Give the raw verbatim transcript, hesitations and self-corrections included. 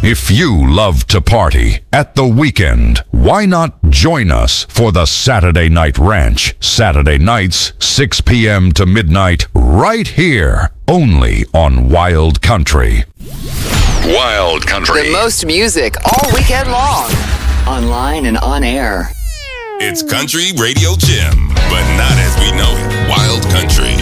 If you love to party at the weekend, why not join us for the Saturday Night Ranch? Saturday nights, six p.m. to midnight, right here, only on Wild Country. Wild Country. The most music all weekend long. Online and on air. It's Country Radio Jim, but not as we know it. Wild Country.